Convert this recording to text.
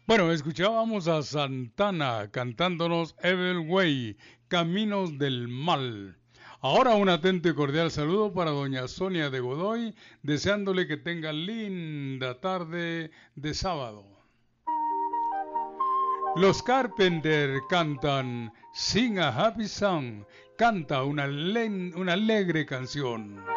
Bueno, escuchábamos a Santana cantándonos Evil Way, Caminos del Mal. Ahora un atento y cordial saludo para doña Sonia de Godoy, deseándole que tenga linda tarde de sábado. Los Carpenter cantan Sing a Happy Song, canta una alegre canción.